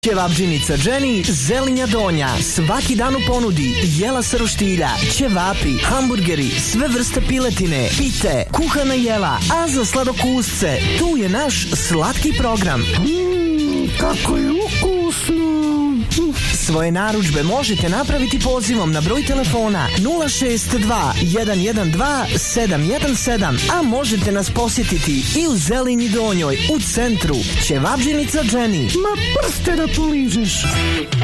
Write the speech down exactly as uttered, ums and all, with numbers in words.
Ćevabdžinica Jenny, Zelinja Donja, svaki dan u ponudi, jela sa roštilja, ćevapi, hamburgeri, sve vrste piletine, pite, kuhana jela, a za sladokusce, tu je naš slatki program. Mmm, kako je ukusno! Svoje narudžbe možete napraviti pozivom na broj telefona nula šest dva jedan jedan dva sedam jedan sedam, a možete nas posjetiti i u Zelinji Donjoj, u centru. Ćevabdžinica Jenny. Ma prste da poližeš!